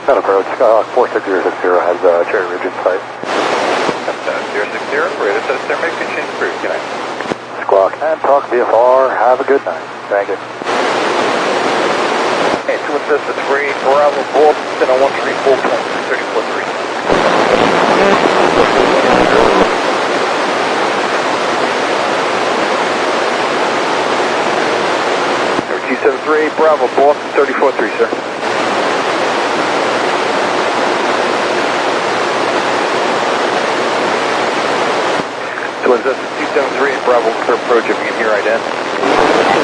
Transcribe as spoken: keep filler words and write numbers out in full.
Not approach. Uh, four six zero six zero has uh, Cherry Ridge in sight. zero six zero, radar says there may be change approved. Good night. Squawk and talk V F R. Have a good night. Thank you. Hey, two one six three, Bravo, Boston on one three four point three four three. two seven three, Bravo, Boston, thirty four three, sir. two seven three, Bravo, clear approach if you can hear ident.